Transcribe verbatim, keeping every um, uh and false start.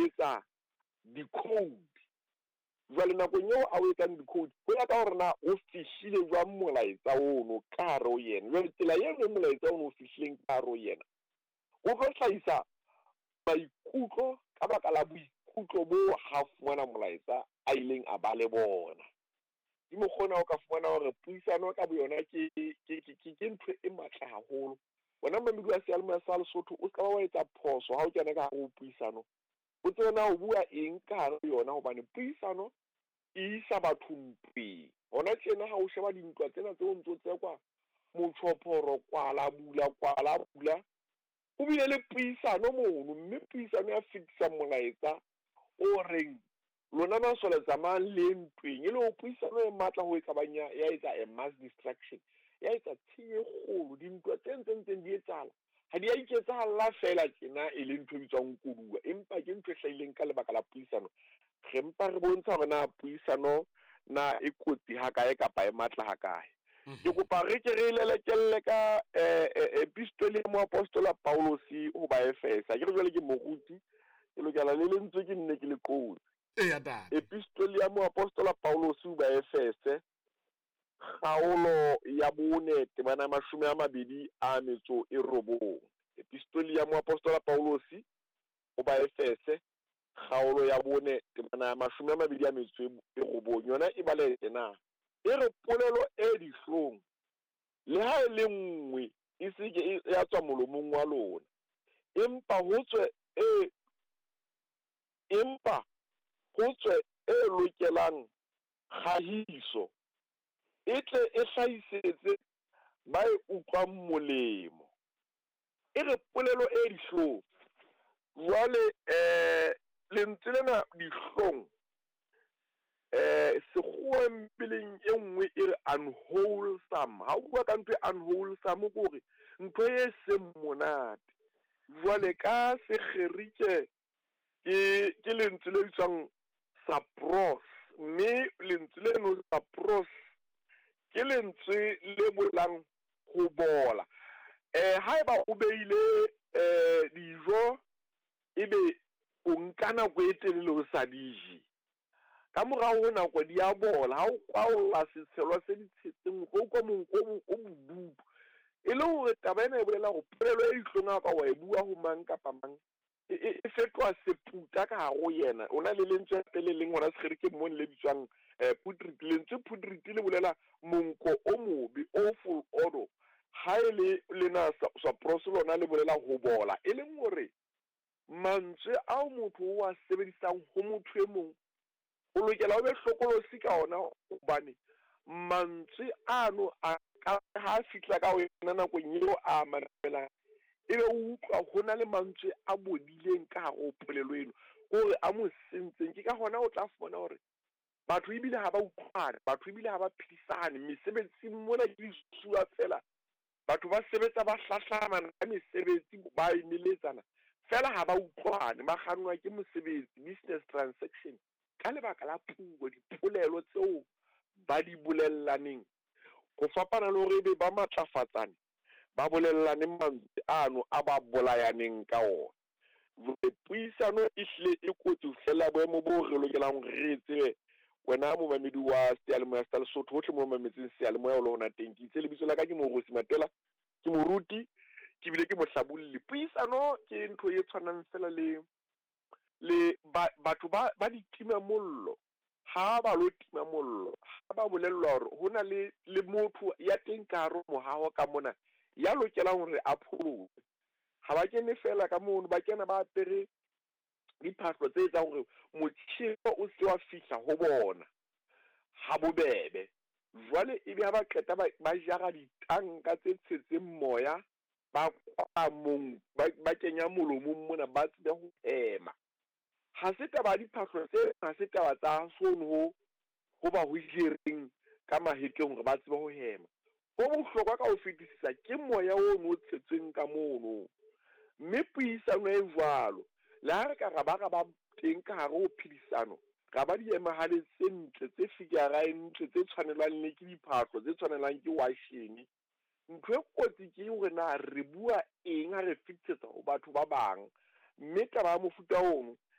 etsa di-code. Jwale nakong eo a o etsang di-code go ya ka gore na o fihlile jwang molaetsa ono ka hare ho yena. Jwale tsela eo molaetsa ono o fihlileng ka hare ho yena o tlo hlahisa maikutlo ka baka la boikutlo bo ha fumana molaetsa a ileng a ba le bona. Ke mokgona o ka fumana hore puisano ka boyona ke ke ke ke ntho e matla haholo. Bona mamedi wa sealemoya sa Lesotho o ska wa etsa phoso ha o kena ka ho puisano. O tsena ho bua eng ka hare yona hobane puisano e isa batho mpeng. Hona tjena ha o sheba dintwa tsena tse o ntso tse kwa motshophoro kwala bula kwala bula o bile le puisano mono, mme puisano ya fitisa molaetsa o reng lona ba sola zamang le ntweng ile o puisano e matla ho etsa banya ya etsa a mass distraction ya etsa tshenye kgolo dintwa tse ntseng di etsala ha di a iketsahala fela tjena e le ntho bitswang kodua empa ke ntho e hlahileng ka lebaka la puisano. Re mpa re bontsha hore na puisano na e kotsi ha kae kapa e matla ha kae. Ke kopa re ke re lelekelle ka epistole ya moapostola Paulos ho ba Efesa. Ke re jwale ke moruti ke lokela le lentswe ke nne ke le kotsi. Eya tata. Epistole ya moapostola Paulos ho ba Efese kgaolo ya bone temana mashome a mabedi a metso e robong. Epistole ya moapostola Paulos ho ba Efese kgaolo ya bone temana mashome a mabedi a metso e robong. Yona e bale ena e re polelo e dihlong le ha e le nngwe e se ke ya tswa molomong wa lona empa ho tswe e empa ho tswe e lokelang kgahiso e tle e hlahisetse ba e utlwang molemo. E re polelo e dihlong jwale eh lentswe lena dihlong eh sekgowa peleng e nngwe e re unwholesome. Ha o bua ka ntho e unwholesome gore ntho e se monate. Jwale ka se kgerike ke ke lentswe le bitswang sapros, mme lentswe leno sapros ke lentswe le bolang ho bola. Eh haeba o beile eh dijo ebe o nka nako e telele o sa dije ka morao ho nako di a bola ha o kwaola setshelo se ditshetseng go kwa monko o bodudu e le hore taba ena e bolela go polelo e itlonga ka wa e bua ho mang kapa mang e fetwa seputa ka go yena ona le lentswe pele leng hona se ke mo le bitswang putrit lentswe putrit le bolela monko o mobi awful odor ha ile lena sa prosolona le bolela ho bola e leng hore mantswe a motho wa sebedisang ho motho e mong o lokela o be hlokolosi ka ona hobane mantswe ano a ka ha fitla ka wena nako nyeo a mamela ebe o utlwa hona le mantswe a bodileng ka go polelo eno gore a mo sentseng ke ka hona o tla fona hore batho ibile ha ba utlwana batho ibile ha ba philisane mesebetsi mona ke disua fela batho ba sebetsa ba hlahlamana ka mesebetsi ba imeletsana fela ha ba utlwane ba kganwa ke mosebetsi business transaction ka lebaka la puo dipolelo tseo ba di bolellaneng go fapana le hore be ba matlafatsane ba bolellane mantswe ano a ba bolayaneng ka ona. Puisano e hle e kotsi fela boemo bo re lokelang re tsebe wena mo mamedi wa sealemoya sa Lesotho hohle mo mametseng sealemoya o le hona teng ke itse le bitso la ka ke Morosi Matela ke moruti ke bile ke mohlabolli. Puisano ke ntho e tshwanang fela le le batho ba ba ditima mollo ha ba lo tima mollo ha ba bolellwa hore hona le le motho ya teng ka hare mohaho ka mona ya lokelang hore a pholohe ha ba kene fela ka mono ba kena ba apere diphahlo tse etsang hore motjheso o se wa fihla ho bona ha bobebe. Jwale e be ha ba qeta ba jara ditanka tse tshetseng moya ba kwa mong ba kenya molomong mona ba tsebe ho hema ha se taba diphahlo tse ha se taba tsa sono ho ho ba ho hireng ka mahekeng hore ba tsebe ho hema ho bohlokwa ka ho fetisisa ke moya o no tshetseng ka mono mme puisano e jwalo le ha re ka ra ba ga ba teng ka hare ho phedisano ga ba di ema hale tse ntle tse figara ntle tse tshwanelang le ke diphahlo tse tshwanelang ke washing ntwe kotsi ke hore na re bua eng ha re fitisetsa ho batho ba bang mme taba ya mofuta ono